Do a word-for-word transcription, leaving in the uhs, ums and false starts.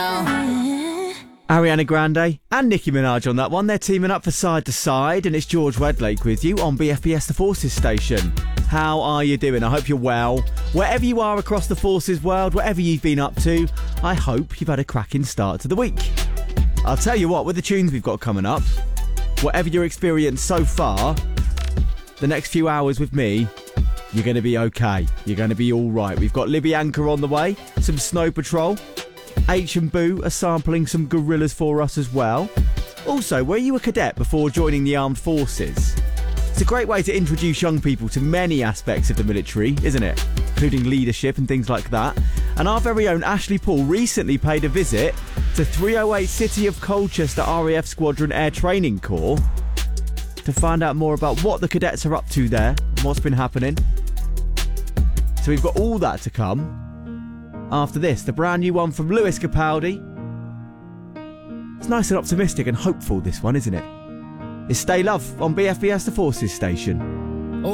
Ariana Grande and Nicki Minaj on that one. They're teaming up for Side to Side, and it's George Wedlake with you on B F B S The Forces station. How are you doing? I hope you're well. Wherever you are across the Forces world, whatever you've been up to, I hope you've had a cracking start to the week. I'll tell you what, with the tunes we've got coming up, whatever your experience so far, the next few hours with me, you're going to be okay. You're going to be all right. We've got Libby Anchor on the way, some Snow Patrol. H and Boo are sampling some Gorillaz for us as well. Also, were you a cadet before joining the armed forces? It's a great way to introduce young people to many aspects of the military, isn't it? Including leadership and things like that. And our very own Ashley Paul recently paid a visit to three oh eight City of Colchester R A F Squadron Air Training Corps to find out more about what the cadets are up to there and what's been happening. So we've got all that to come. After this, the brand new one from Lewis Capaldi. It's nice and optimistic and hopeful, this one, isn't it? It's Stay Love on B F B S The Forces station.